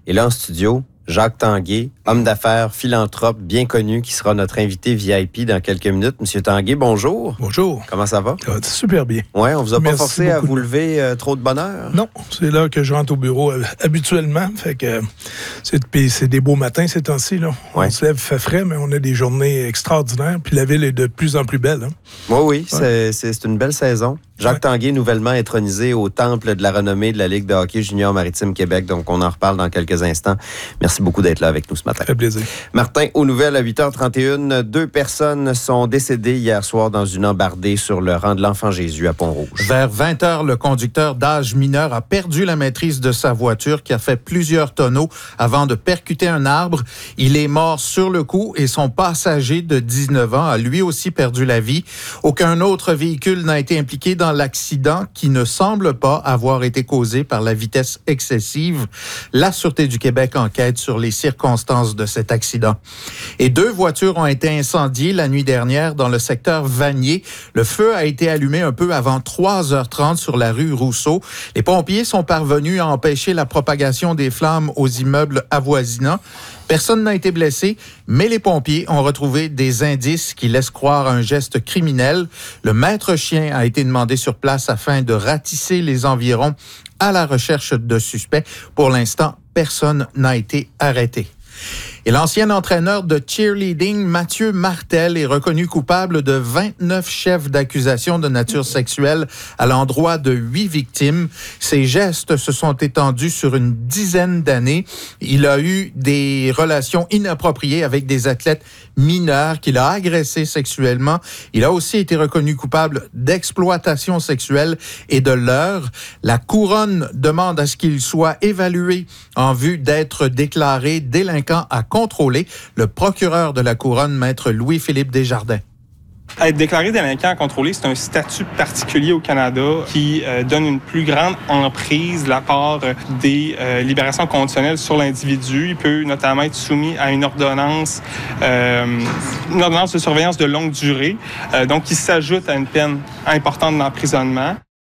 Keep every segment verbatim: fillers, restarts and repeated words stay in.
Et là, en studio, Jacques Tanguay, homme d'affaires, philanthrope bien connu, qui sera notre invité V I P dans quelques minutes. Monsieur Tanguay, bonjour. Bonjour. Comment ça va? Ça va super bien. Oui, on vous a Merci pas forcé à beaucoup. vous lever euh, trop de bonne heure? Non, c'est là que je rentre au bureau euh, habituellement. Fait que euh, c'est, puis c'est des beaux matins ces temps-ci. Là. Ouais. On se lève, fait frais, mais on a des journées extraordinaires. Puis la ville est de plus en plus belle. Hein. Oui, oui, c'est, c'est, c'est une belle saison. Jacques ouais. Tanguay, nouvellement intronisé au temple de la renommée de la Ligue de hockey junior maritime Québec. Donc, on en reparle dans quelques instants. Merci beaucoup d'être là avec nous ce matin. Ça fait plaisir. Martin, aux nouvelles à huit heures trente et une, deux personnes sont décédées hier soir dans une embardée sur le rang de l'Enfant Jésus à Pont-Rouge. Vers vingt heures, le conducteur d'âge mineur a perdu la maîtrise de sa voiture qui a fait plusieurs tonneaux avant de percuter un arbre. Il est mort sur le coup et son passager de dix-neuf ans a lui aussi perdu la vie. Aucun autre véhicule n'a été impliqué dans l'accident qui ne semble pas avoir été causé par la vitesse excessive. La Sûreté du Québec enquête sur les circonstances de cet accident. Et deux voitures ont été incendiées la nuit dernière dans le secteur Vanier. Le feu a été allumé un peu avant trois heures trente sur la rue Rousseau. Les pompiers sont parvenus à empêcher la propagation des flammes aux immeubles avoisinants. Personne n'a été blessé, mais les pompiers ont retrouvé des indices qui laissent croire à un geste criminel. Le maître chien a été demandé sur place afin de ratisser les environs à la recherche de suspects. Pour l'instant, personne n'a été arrêté. Et l'ancien entraîneur de cheerleading, Mathieu Martel, est reconnu coupable de vingt-neuf chefs d'accusation de nature sexuelle à l'endroit de huit victimes. Ses gestes se sont étendus sur une dizaine d'années. Il a eu des relations inappropriées avec des athlètes mineurs qu'il a agressés sexuellement. Il a aussi été reconnu coupable d'exploitation sexuelle et de leurre. La couronne demande à ce qu'il soit évalué en vue d'être déclaré délinquant à contrôler. Le procureur de la Couronne, maître Louis-Philippe Desjardins. Être déclaré délinquant à contrôler, c'est un statut particulier au Canada qui euh, donne une plus grande emprise de la part des euh, libérations conditionnelles sur l'individu. Il peut notamment être soumis à une ordonnance, euh, une ordonnance de surveillance de longue durée, euh, donc qui s'ajoute à une peine importante d'emprisonnement.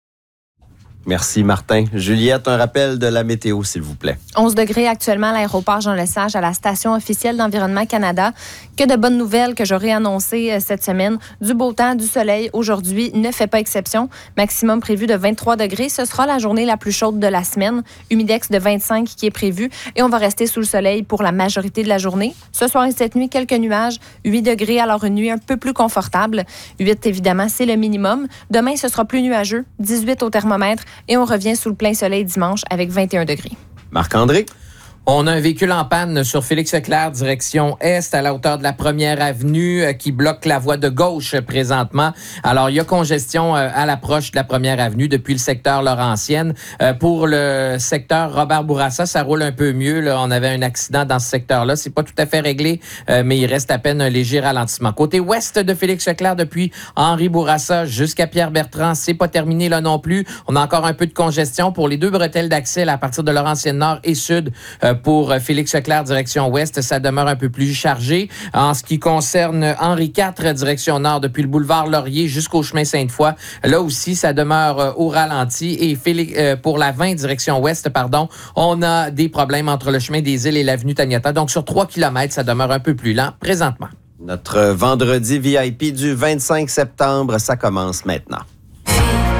Merci, Martin. Juliette, un rappel de la météo, s'il vous plaît. onze degrés actuellement à l'aéroport Jean-Lesage, à la station officielle d'Environnement Canada. Que de bonnes nouvelles que j'aurai annoncées cette semaine. Du beau temps, du soleil aujourd'hui ne fait pas exception. Maximum prévu de vingt-trois degrés. Ce sera la journée la plus chaude de la semaine. Humidex de vingt-cinq qui est prévu. Et on va rester sous le soleil pour la majorité de la journée. Ce soir et cette nuit, quelques nuages. huit degrés, alors une nuit un peu plus confortable. huit, évidemment, c'est le minimum. Demain, ce sera plus nuageux. dix-huit au thermomètre. Et on revient sous le plein soleil dimanche avec vingt et un degrés. Marc-André? On a un véhicule en panne sur Félix-Leclerc, direction Est, à la hauteur de la première avenue, euh, qui bloque la voie de gauche euh, présentement. Alors, il y a congestion euh, à l'approche de la première avenue depuis le secteur Laurentienne. Euh, pour le secteur Robert-Bourassa, ça roule un peu mieux. Là. On avait un accident dans ce secteur-là. C'est pas tout à fait réglé, euh, mais il reste à peine un léger ralentissement. Côté ouest de Félix-Leclerc, depuis Henri-Bourassa jusqu'à Pierre-Bertrand, c'est pas terminé là non plus. On a encore un peu de congestion pour les deux bretelles d'accès là, à partir de Laurentienne-Nord et Sud. Euh, Pour Félix-Leclerc, direction ouest, ça demeure un peu plus chargé. En ce qui concerne Henri quatre, direction nord, depuis le boulevard Laurier jusqu'au chemin Sainte-Foy, là aussi, ça demeure au ralenti. Et Félix, euh, pour la vingt, direction ouest, pardon, on a des problèmes entre le chemin des Îles et l'avenue Taniata. Donc, sur trois kilomètres, ça demeure un peu plus lent présentement. Notre vendredi V I P du vingt-cinq septembre, ça commence maintenant.